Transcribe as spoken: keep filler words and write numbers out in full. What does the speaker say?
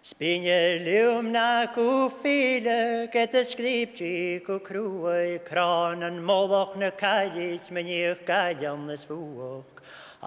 Spinje lumna ku file get a skripji ku krue kranen moloch na kajich men ich gajan the swook.